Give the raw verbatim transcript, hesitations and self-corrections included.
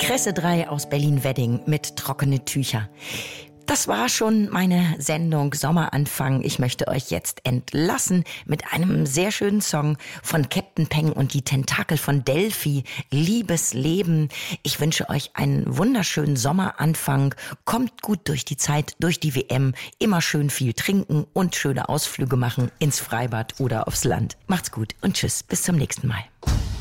Kresse drei aus Berlin-Wedding mit Trockene Tücher. Das war schon meine Sendung Sommeranfang. Ich möchte euch jetzt entlassen mit einem sehr schönen Song von Captain Peng und die Tentakel von Delphi, Liebes Leben. Ich wünsche euch einen wunderschönen Sommeranfang. Kommt gut durch die Zeit, durch die W M. Immer schön viel trinken und schöne Ausflüge machen ins Freibad oder aufs Land. Macht's gut und tschüss, bis zum nächsten Mal.